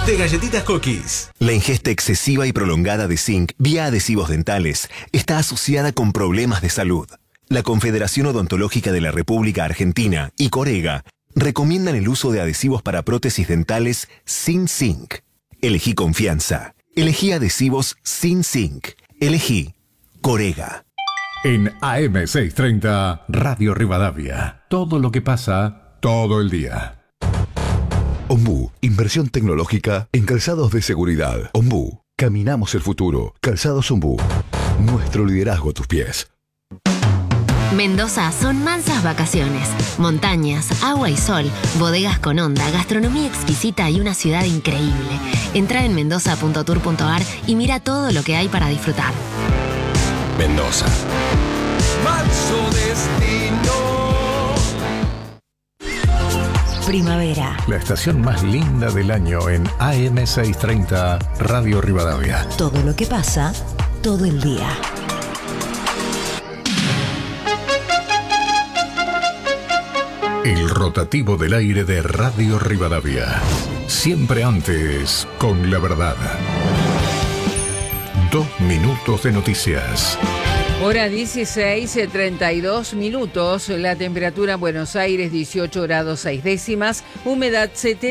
de galletitas Cookies. La ingesta excesiva y prolongada de zinc vía adhesivos dentales está asociada con problemas de salud. La Confederación Odontológica de la República Argentina y Corega recomiendan el uso de adhesivos para prótesis dentales sin zinc. Elegí confianza. Elegí adhesivos sin zinc. Elegí Corega. En AM630, Radio Rivadavia. Todo lo que pasa, todo el día. Ombú, inversión tecnológica en calzados de seguridad. Ombú, caminamos el futuro. Calzados Ombú, nuestro liderazgo a tus pies. Mendoza son mansas vacaciones, montañas, agua y sol, bodegas con onda, gastronomía exquisita y una ciudad increíble. Entra en mendoza.tour.ar y mira todo lo que hay para disfrutar. Mendoza. Manso destino. Primavera. La estación más linda del año en AM630, Radio Rivadavia. Todo lo que pasa, todo el día. El rotativo del aire de Radio Rivadavia. Siempre antes, con la verdad. 2 minutos de noticias. Hora 16:32. La temperatura en Buenos Aires 18 grados 6 décimas, humedad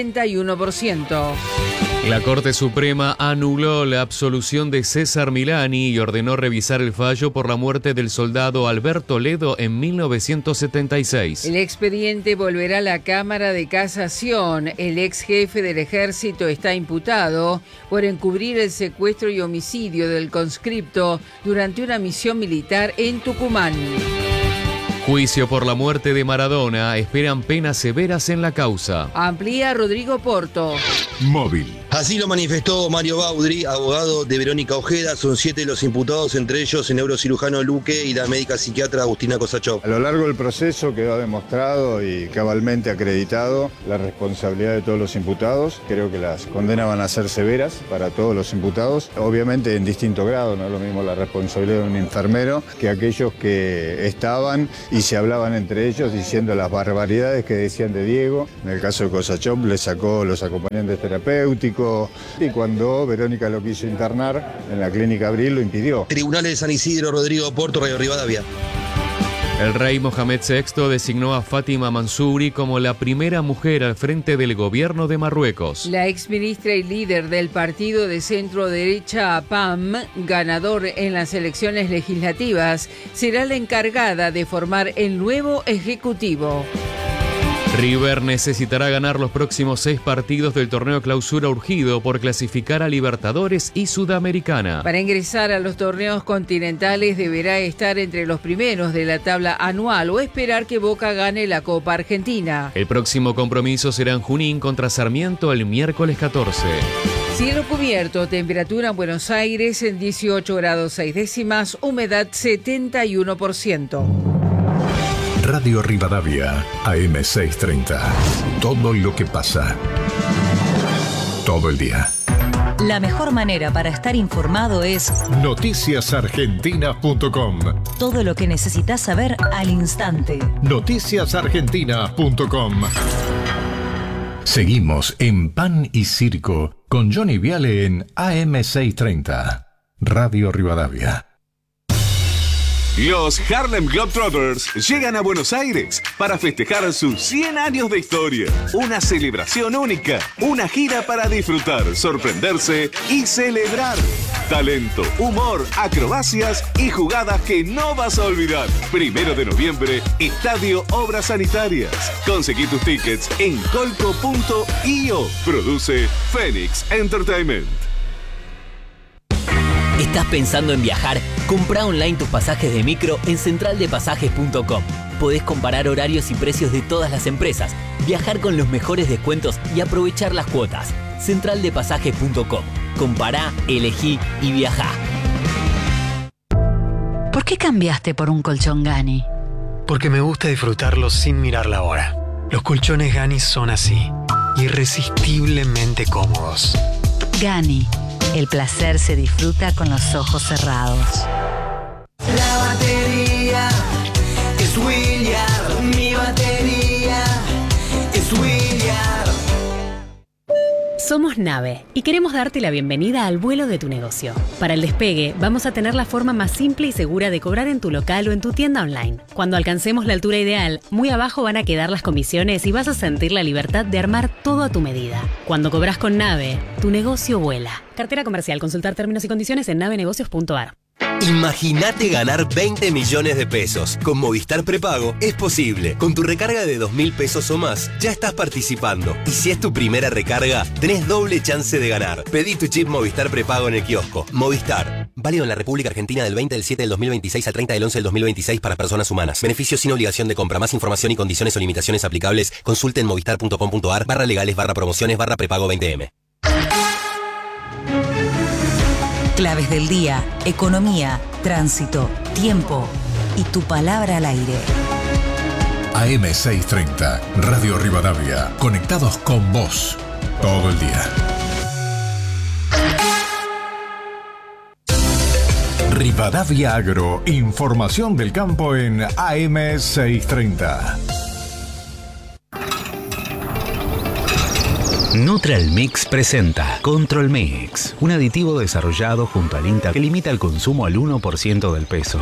71%. La Corte Suprema anuló la absolución de César Milani y ordenó revisar el fallo por la muerte del soldado Alberto Ledo en 1976. El expediente volverá a la Cámara de Casación. El ex jefe del Ejército está imputado por encubrir el secuestro y homicidio del conscripto durante una misión militar en Tucumán. Juicio por la muerte de Maradona. Esperan penas severas en la causa. Amplía Rodrigo Porto. Móvil. Así lo manifestó Mario Baudry, abogado de Verónica Ojeda. Son 7 los imputados, entre ellos el neurocirujano Luque y la médica psiquiatra Agustina Cosachov. A lo largo del proceso quedó demostrado y cabalmente acreditado la responsabilidad de todos los imputados. Creo que las condenas van a ser severas para todos los imputados, obviamente en distinto grado. No es lo mismo la responsabilidad de un enfermero que aquellos que estaban y se hablaban entre ellos diciendo las barbaridades que decían de Diego. En el caso de Cosachov le sacó los acompañantes terapéuticos y cuando Verónica lo quiso internar en la clínica Abril lo impidió. Tribunales de San Isidro, Rodrigo Porto, Radio Rivadavia. El rey Mohamed VI designó a Fátima Mansouri como la primera mujer al frente del gobierno de Marruecos. La exministra y líder del partido de centro-derecha PAM, ganador en las elecciones legislativas, será la encargada de formar el nuevo ejecutivo. River necesitará ganar los próximos 6 partidos del torneo Clausura urgido por clasificar a Libertadores y Sudamericana. Para ingresar a los torneos continentales deberá estar entre los primeros de la tabla anual o esperar que Boca gane la Copa Argentina. El próximo compromiso será en Junín contra Sarmiento el miércoles 14. Cielo cubierto, temperatura en Buenos Aires en 18 grados 6 décimas, humedad 71%. Radio Rivadavia, AM630. Todo lo que pasa, todo el día. La mejor manera para estar informado es noticiasargentina.com. Todo lo que necesitas saber al instante. Noticiasargentina.com. Seguimos en Pan y Circo con Johnny Viale en AM630. Radio Rivadavia. Los Harlem Globetrotters llegan a Buenos Aires para festejar sus 100 años de historia. Una celebración única, una gira para disfrutar, sorprenderse y celebrar. Talento, humor, acrobacias y jugadas que no vas a olvidar. 1 de noviembre, Estadio Obras Sanitarias. Conseguí tus tickets en colco.io. Produce Phoenix Entertainment. ¿Estás pensando en viajar? Comprá online tus pasajes de micro en centraldepasajes.com. Podés comparar horarios y precios de todas las empresas, viajar con los mejores descuentos y aprovechar las cuotas. Centraldepasajes.com. Compará, elegí y viajá. ¿Por qué cambiaste por un colchón Gani? Porque me gusta disfrutarlo sin mirar la hora. Los colchones Gani son así, irresistiblemente cómodos. Gani. El placer se disfruta con los ojos cerrados. La batería es Williard. Mi batería es Williard. Somos Nave y queremos darte la bienvenida al vuelo de tu negocio. Para el despegue, vamos a tener la forma más simple y segura de cobrar en tu local o en tu tienda online. Cuando alcancemos la altura ideal, muy abajo van a quedar las comisiones y vas a sentir la libertad de armar todo a tu medida. Cuando cobras con Nave, tu negocio vuela. Cartera comercial. Consultar términos y condiciones en navenegocios.ar. Imagínate ganar 20 millones de pesos. Con Movistar Prepago es posible. Con tu recarga de 2.000 pesos o más, ya estás participando. Y si es tu primera recarga, tenés doble chance de ganar. Pedí tu chip Movistar Prepago en el kiosco. Movistar. Válido en la República Argentina del 20 del 7 del 2026 al 30 del 11 del 2026 para personas humanas. Beneficios sin obligación de compra. Más información y condiciones o limitaciones aplicables. Consulte en movistar.com.ar/legales/prepago 20M. Claves del día, economía, tránsito, tiempo y tu palabra al aire. AM630, Radio Rivadavia, conectados con vos todo el día. Rivadavia Agro, información del campo en AM630. Neutral Mix presenta Control Mix, un aditivo desarrollado junto al INTA que limita el consumo al 1% del peso.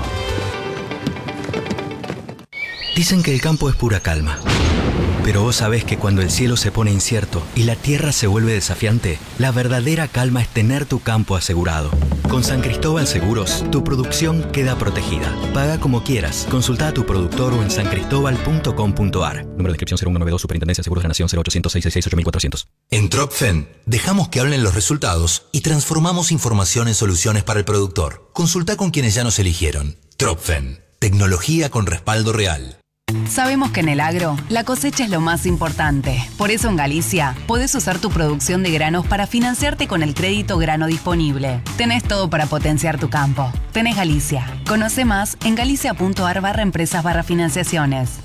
Dicen que el campo es pura calma, pero vos sabés que cuando el cielo se pone incierto y la tierra se vuelve desafiante, la verdadera calma es tener tu campo asegurado. Con San Cristóbal Seguros, tu producción queda protegida. Paga como quieras. Consulta a tu productor o en sancristobal.com.ar. Número de inscripción 0192, Superintendencia de Seguros de la Nación 0800 666 8400. En Tropfen, dejamos que hablen los resultados y transformamos información en soluciones para el productor. Consulta con quienes ya nos eligieron. Tropfen, tecnología con respaldo real. Sabemos que en el agro, la cosecha es lo más importante. Por eso en Galicia, podés usar tu producción de granos para financiarte con el crédito grano disponible. Tenés todo para potenciar tu campo. Tenés Galicia. Conoce más en galicia.ar/empresas/financiaciones.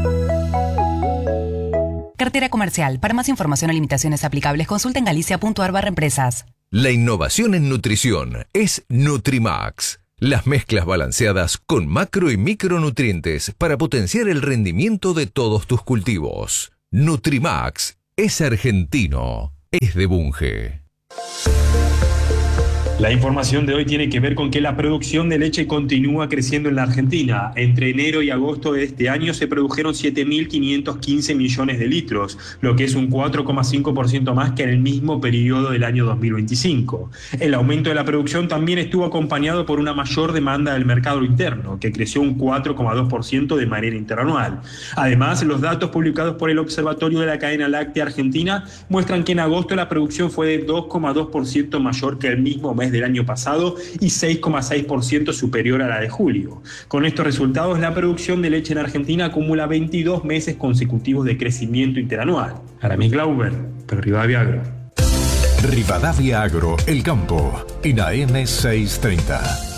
Cartera comercial. Para más información o limitaciones aplicables, consulta en galicia.ar/empresas. La innovación en nutrición es Nutrimax. Las mezclas balanceadas con macro y micronutrientes para potenciar el rendimiento de todos tus cultivos. Nutrimax es argentino, es de Bunge. La información de hoy tiene que ver con que la producción de leche continúa creciendo en la Argentina. Entre enero y agosto de este año se produjeron 7.515 millones de litros, lo que es un 4,5% más que en el mismo periodo del año 2025. El aumento de la producción también estuvo acompañado por una mayor demanda del mercado interno, que creció un 4,2% de manera interanual. Además, los datos publicados por el Observatorio de la Cadena Láctea Argentina muestran que en agosto la producción fue de 2,2% mayor que el mismo mes del año pasado y 6,6% superior a la de julio. Con estos resultados, la producción de leche en Argentina acumula 22 meses consecutivos de crecimiento interanual. Aramis Glauber, para Rivadavia Agro. Rivadavia Agro, el campo, en AM630.